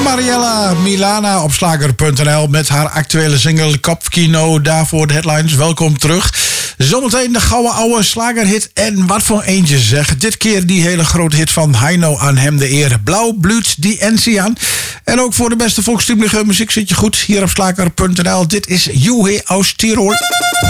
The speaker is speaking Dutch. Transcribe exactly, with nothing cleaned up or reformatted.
Mariella Milana op slager punt n l met haar actuele single Kopkino. Daarvoor de headlines. Welkom terug. Zometeen de gouden oude slagerhit. En wat voor eentje zeg. Dit keer die hele grote hit van Heino, aan hem de eer. Blauw bloed die Enzian. En ook voor de beste volkstuurlijke muziek zit je goed hier op slager punt n l. Dit is Juhe aus Tirol.